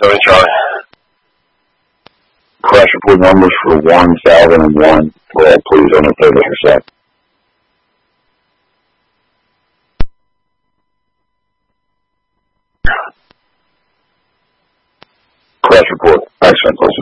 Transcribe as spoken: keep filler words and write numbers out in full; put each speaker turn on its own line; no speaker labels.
Sorry, Charlie.
Crash report numbers for one thousand one. Well, please on the table for a sec. Crash report. Excellent.